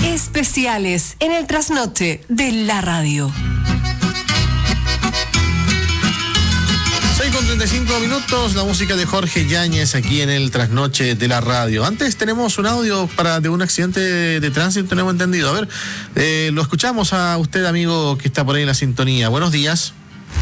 Especiales en el trasnoche de la radio. 6:35, la música de Jorge Yáñez aquí en el trasnoche de la radio. Antes tenemos un audio de un accidente de tránsito, no hemos entendido. A ver, lo escuchamos a usted, amigo, que está por ahí en la sintonía. Buenos días.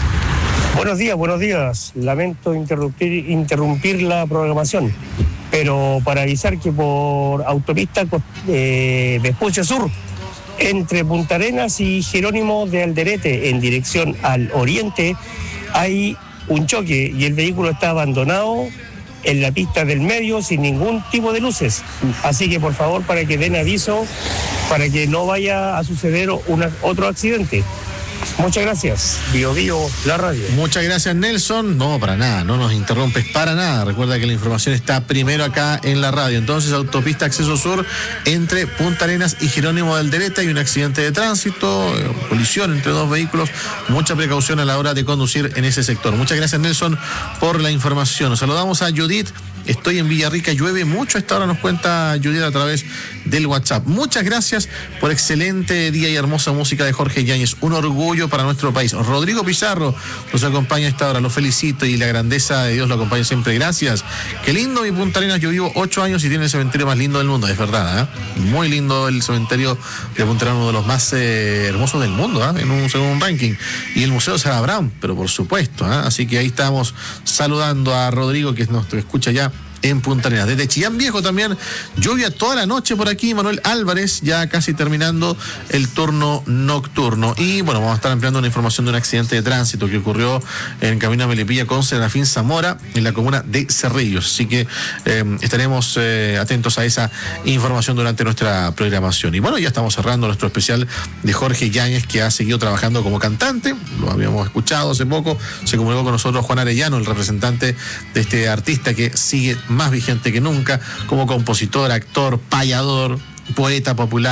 Buenos días. Lamento interrumpir la programación, pero para avisar que por autopista Vespucio Sur, entre Punta Arenas y Jerónimo de Alderete, en dirección al oriente, hay un choque y el vehículo está abandonado en la pista del medio sin ningún tipo de luces. Así que por favor, para que den aviso, para que no vaya a suceder otro accidente. Muchas gracias. Bio, la radio. Muchas gracias, Nelson. No, para nada, no nos interrumpes para nada. Recuerda que la información está primero acá en la radio. Entonces, autopista Acceso Sur entre Punta Arenas y Jerónimo de Alderete. Hay un accidente de tránsito, colisión entre dos vehículos. Mucha precaución a la hora de conducir en ese sector. Muchas gracias, Nelson, por la información. Nos saludamos a Judith. Estoy en Villarrica, llueve mucho. A esta hora nos cuenta Judith a través del WhatsApp. Muchas gracias por excelente día y hermosa música de Jorge Yáñez. Un orgullo para nuestro país. Rodrigo Pizarro nos acompaña a esta hora. Lo felicito y la grandeza de Dios lo acompaña siempre. Gracias. Qué lindo mi Punta Arenas. Yo vivo 8 años y tiene el cementerio más lindo del mundo. Es verdad, ¿eh? Muy lindo el cementerio de Punta Arenas, uno de los más hermosos del mundo, según un ranking. Y el Museo de Sarah Brown, pero por supuesto. Así que ahí estamos saludando a Rodrigo, que nos escucha ya en Punta Arenas. Desde Chillán Viejo también, lluvia toda la noche por aquí. Manuel Álvarez, ya casi terminando el turno nocturno. Y bueno, vamos a estar ampliando una información de un accidente de tránsito que ocurrió en camino a Melipilla con Serafín Zamora en la comuna de Cerrillos. Así que estaremos atentos a esa información durante nuestra programación. Y bueno, ya estamos cerrando nuestro especial de Jorge Yáñez, que ha seguido trabajando como cantante. Lo habíamos escuchado hace poco. Se comunicó con nosotros Juan Arellano, el representante de este artista que sigue más vigente que nunca como compositor, actor, payador, poeta popular.